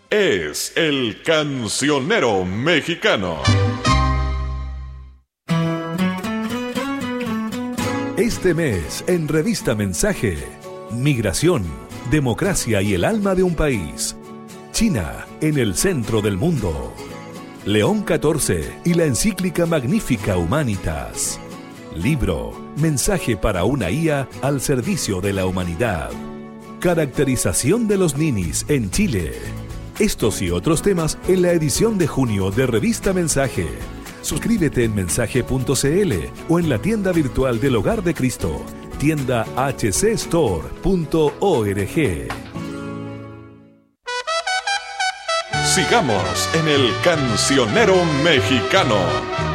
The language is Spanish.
Es el Cancionero Mexicano. Este mes, en Revista Mensaje, migración, democracia y el alma de un país. China, en el centro del mundo. León XIV y la encíclica Magnifica Humanitas. Libro, mensaje para una IA al servicio de la humanidad. Caracterización de los ninis en Chile. Estos y otros temas en la edición de junio de Revista Mensaje. Suscríbete en mensaje.cl o en la tienda virtual del Hogar de Cristo, tienda hcstore.org. Sigamos en el Cancionero Mexicano.